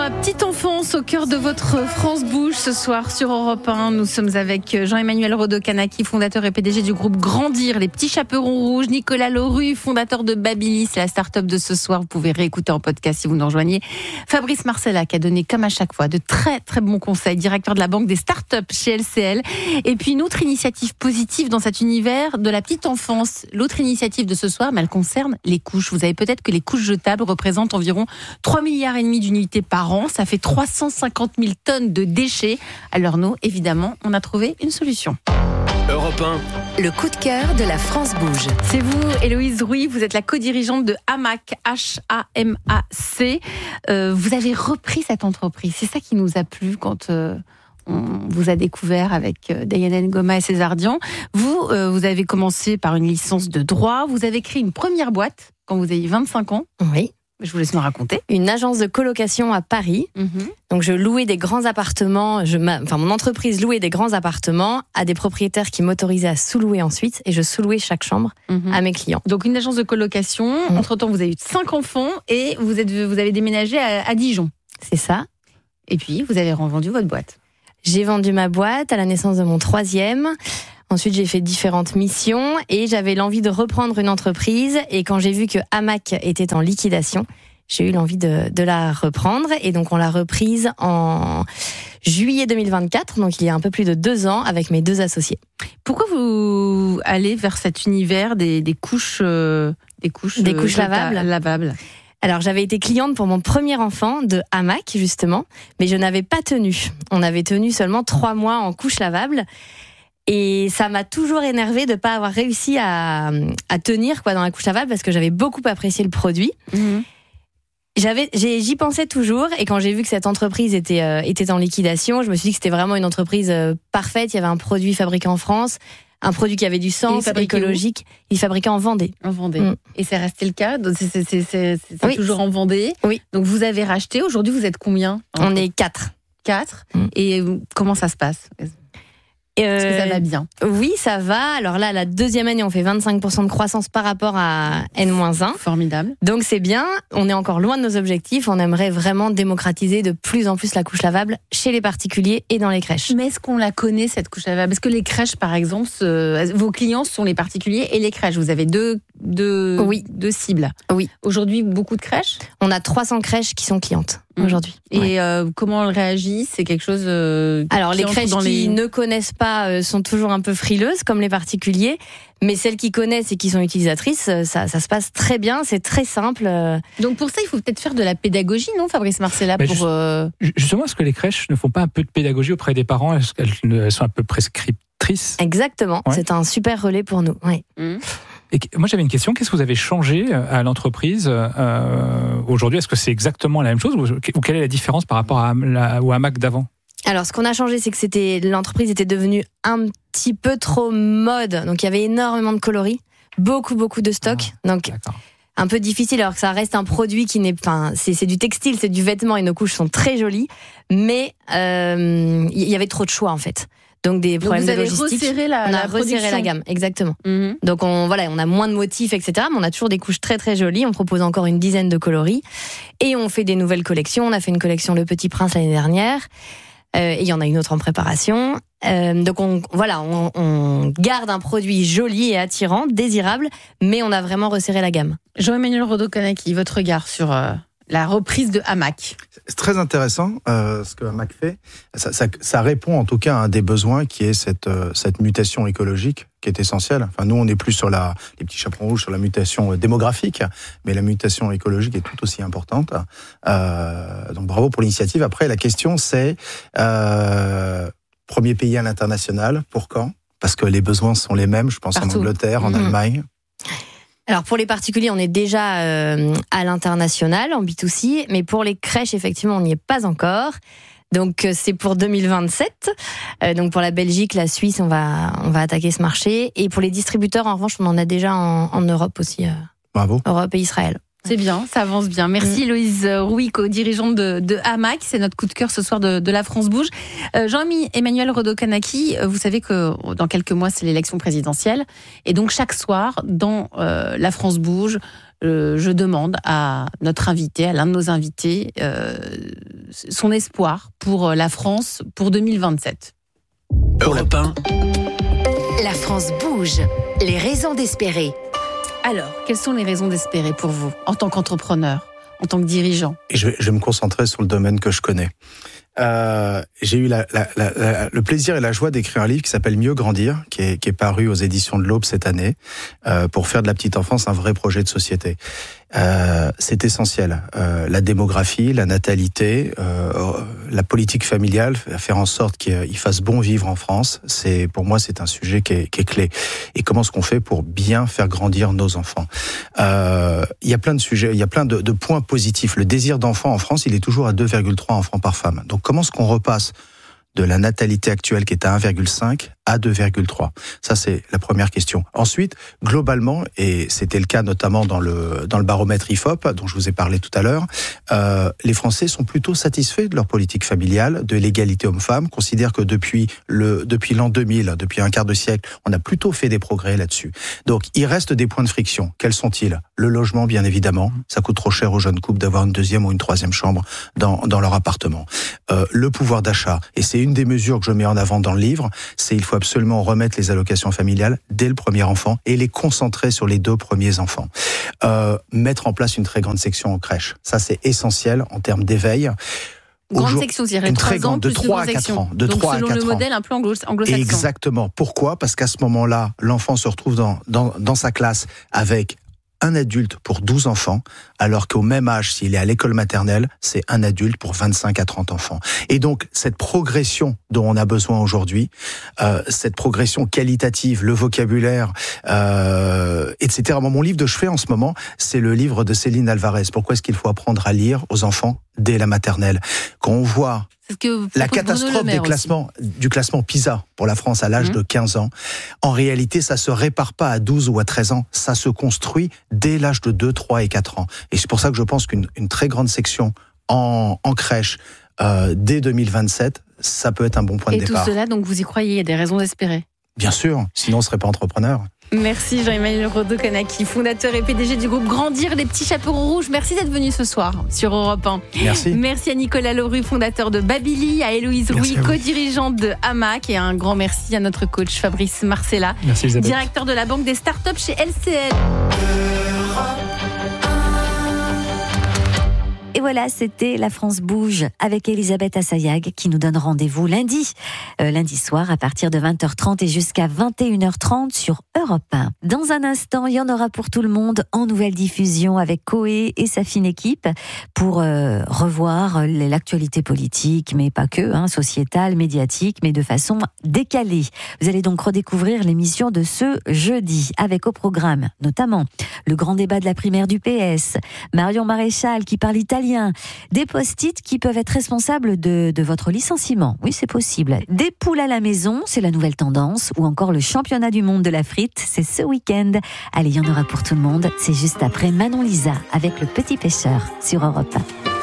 Petite enfance au cœur de votre France Bouge ce soir sur Europe 1. Nous sommes avec Jean-Emmanuel Rodokanaki, fondateur et PDG du groupe Grandir, les petits chaperons rouges. Nicolas Lauru, fondateur de Babilis, la start-up de ce soir. Vous pouvez réécouter en podcast si vous nous rejoignez. Fabrice Marcella qui a donné comme à chaque fois de très très bons conseils, directeur de la banque des start-up chez LCL. Et puis une autre initiative positive dans cet univers de la petite enfance. L'autre initiative de ce soir, elle concerne les couches. Vous savez peut-être que les couches jetables représentent environ 3,5 milliards d'unités par an. Ça fait 350 000 tonnes de déchets. Alors nous, évidemment, on a trouvé une solution. Europe 1. Le coup de cœur de la France Bouge. C'est vous, Héloïse Rouy, vous êtes la co-dirigeante de Hamac, H-A-M-A-C. Vous avez repris cette entreprise. C'est ça qui nous a plu quand on vous a découvert avec Diana Ngoma et César Dian. Vous avez commencé par une licence de droit. Vous avez créé une première boîte quand vous aviez 25 ans. Oui. Je vous laisse me raconter. Une agence de colocation à Paris. Donc je louais des grands appartements. Mon entreprise louait des grands appartements à des propriétaires qui m'autorisaient à sous-louer ensuite. Et je sous-louais chaque chambre à mes clients. Donc une agence de colocation. Entre-temps, vous avez eu 5 enfants et vous avez déménagé à Dijon. C'est ça. Et puis, vous avez revendu votre boîte. J'ai vendu ma boîte à la naissance de mon 3e. Ensuite, j'ai fait différentes missions et j'avais l'envie de reprendre une entreprise. Et quand j'ai vu que Hamac était en liquidation, j'ai eu l'envie de la reprendre. Et donc, on l'a reprise en juillet 2024, donc il y a un peu plus de 2 ans, avec mes 2 associés. Pourquoi vous allez vers cet univers des couches lavables? Alors, j'avais été cliente pour mon premier enfant de Hamac, justement, mais je n'avais pas tenu. On avait tenu seulement 3 mois en couche lavable. Et ça m'a toujours énervée de ne pas avoir réussi à tenir dans la couche lavable parce que j'avais beaucoup apprécié le produit. J'y pensais toujours, et quand j'ai vu que cette entreprise était en liquidation, je me suis dit que c'était vraiment une entreprise parfaite. Il y avait un produit fabriqué en France, un produit qui avait du sens, écologique. Il fabriquait en Vendée. En Vendée. Et c'est resté le cas? C'est oui. Toujours en Vendée? Oui. Donc vous avez racheté. Aujourd'hui, vous êtes combien? On est 4. 4. Et comment ça se passe? Est-ce que ça va bien? Oui, ça va. Alors là, la 2e année, on fait 25% de croissance par rapport à N-1. Formidable. Donc c'est bien. On est encore loin de nos objectifs. On aimerait vraiment démocratiser de plus en plus la couche lavable chez les particuliers et dans les crèches. Mais est-ce qu'on la connaît, cette couche lavable? Est-ce que les crèches, par exemple, vos clients sont les particuliers et les crèches? Vous avez deux cibles. Oui. Aujourd'hui, beaucoup de crèches? On a 300 crèches qui sont clientes aujourd'hui. Et comment elles réagissent? C'est quelque chose Alors les crèches qui ne connaissent pas sont toujours un peu frileuses comme les particuliers, mais celles qui connaissent et qui sont utilisatrices, ça se passe très bien, c'est très simple. Donc pour ça, il faut peut-être faire de la pédagogie, non, Fabrice Marcella? Justement, est-ce que les crèches ne font pas un peu de pédagogie auprès des parents? Est-ce qu'elles sont un peu prescriptrices? Exactement, c'est un super relais pour nous. Ouais. Et moi, j'avais une question. Qu'est-ce que vous avez changé à l'entreprise aujourd'hui? Est-ce que c'est exactement la même chose ou quelle est la différence par rapport au Hamac d'avant? Alors, ce qu'on a changé, c'est que l'entreprise était devenue un petit peu trop mode. Donc, il y avait énormément de coloris, beaucoup de stock. Donc, un peu difficile, alors que ça reste un produit qui n'est pas... C'est du textile, c'est du vêtement et nos couches sont très jolies. Mais il y avait trop de choix, en fait. Donc des problèmes de logistique. On a resserré la gamme, exactement. Donc on a moins de motifs, etc. Mais on a toujours des couches très très jolies. On propose encore une dizaine de coloris et on fait des nouvelles collections. On a fait une collection Le Petit Prince l'année dernière et il y en a une autre en préparation. Donc on garde un produit joli et attirant, désirable, mais on a vraiment resserré la gamme. Jean-Emmanuel Rodokanaki, votre regard sur la reprise de Hamac? C'est très intéressant ce que Hamac fait. Ça répond en tout cas à un des besoins qui est cette mutation écologique qui est essentielle. Enfin, nous, on est plus sur les petits chaperons rouges, sur la mutation démographique, mais la mutation écologique est tout aussi importante. Donc bravo pour l'initiative. Après, la question c'est premier pays à l'international, pour quand? Parce que les besoins sont les mêmes, je pense, partout. En Angleterre, en Allemagne. Alors pour les particuliers, on est déjà à l'international, en B2C, mais pour les crèches, effectivement, on n'y est pas encore. Donc c'est pour 2027. Donc pour la Belgique, la Suisse, on va attaquer ce marché. Et pour les distributeurs, en revanche, on en a déjà en Europe aussi. Bravo. Europe et Israël. C'est bien, ça avance bien. Merci Héloïse Rouy, co-dirigeante de Hamac. C'est notre coup de cœur ce soir de la France Bouge. Jean-Emmanuel Rodokanaki, vous savez que dans quelques mois, c'est l'élection présidentielle. Et donc chaque soir, dans la France Bouge, je demande à notre invité, à l'un de nos invités, son espoir pour la France pour 2027. Europe 1. La France bouge. Les raisons d'espérer. Alors, quelles sont les raisons d'espérer pour vous, en tant qu'entrepreneur, en tant que dirigeant ? Et je vais me concentrer sur le domaine que je connais. J'ai eu le plaisir et la joie d'écrire un livre qui s'appelle Mieux grandir, qui est paru aux éditions de l'Aube cette année, pour faire de la petite enfance un vrai projet de société. C'est essentiel. La démographie, la natalité, la politique familiale, faire en sorte qu'il fasse bon vivre en France, pour moi, c'est un sujet qui est clé. Et comment est-ce qu'on fait pour bien faire grandir nos enfants ? Il y a plein de sujets, il y a plein de points positifs. Le désir d'enfant en France, il est toujours à 2,3 enfants par femme. Donc, comment est-ce qu'on repasse de la natalité actuelle qui est à 1,5 à 2,3. Ça, c'est la première question. Ensuite, globalement, et c'était le cas notamment dans le baromètre IFOP, dont je vous ai parlé tout à l'heure, les Français sont plutôt satisfaits de leur politique familiale, de l'égalité homme-femme, considèrent que depuis l'an 2000, depuis un quart de siècle, on a plutôt fait des progrès là-dessus. Donc, il reste des points de friction. Quels sont-ils ? Le logement, bien évidemment. Ça coûte trop cher aux jeunes couples d'avoir une deuxième ou une troisième chambre dans leur appartement. Le pouvoir d'achat. Et c'est une des mesures que je mets en avant dans le livre, c'est il faut absolument remettre les allocations familiales dès le premier enfant et les concentrer sur les 2 premiers enfants. Mettre en place une très grande section en crèche. Ça, c'est essentiel en termes d'éveil. Grande section, c'est-à-dire une très grande, de 3 à 4 section. ans. De Donc 3 selon à 4 le ans. modèle un peu anglo-saxon. Exactement. Pourquoi ? Parce qu'à ce moment-là, l'enfant se retrouve dans sa classe avec un adulte pour 12 enfants, alors qu'au même âge, s'il est à l'école maternelle, c'est un adulte pour 25 à 30 enfants. Et donc, cette progression dont on a besoin aujourd'hui, cette progression qualitative, le vocabulaire, etc. Mon livre de chevet en ce moment, c'est le livre de Céline Alvarez. Pourquoi est-ce qu'il faut apprendre à lire aux enfants dès la maternelle ? Quand on voit la catastrophe du classement PISA pour la France à l'âge de 15 ans, en réalité, ça se répare pas à 12 ou à 13 ans, ça se construit dès l'âge de 2, 3 et 4 ans. Et c'est pour ça que je pense qu'une très grande section en crèche dès 2027, ça peut être un bon point de départ. Et tout cela, donc vous y croyez, il y a des raisons d'espérer ? Bien sûr, sinon on ne serait pas entrepreneur. Merci Jean-Emmanuel Rodot-Kanaki, fondateur et PDG du groupe Grandir les petits chaperons rouges. Merci d'être venu ce soir sur Europe 1. Merci. Merci à Nicolas Leroux, fondateur de Babyli, à Héloïse Rouy, co-dirigeante de Hamac, et un grand merci à notre coach Fabrice Marcella, directeur de la banque des startups chez LCL. Et voilà, c'était La France bouge avec Elisabeth Assayag qui nous donne rendez-vous lundi soir à partir de 20h30 et jusqu'à 21h30 sur Europe 1. Dans un instant, il y en aura pour tout le monde en nouvelle diffusion avec Coé et sa fine équipe pour revoir l'actualité politique, mais pas que, sociétale, médiatique, mais de façon décalée. Vous allez donc redécouvrir l'émission de ce jeudi avec au programme notamment le grand débat de la primaire du PS, Marion Maréchal qui parle italien, des post-it qui peuvent être responsables de votre licenciement. Oui, c'est possible. Des poules à la maison, c'est la nouvelle tendance, ou encore le championnat du monde de la frite, c'est ce week-end. Allez, il y en aura pour tout le monde. C'est juste après Manon Lisa avec Le Petit Pêcheur sur Europe 1.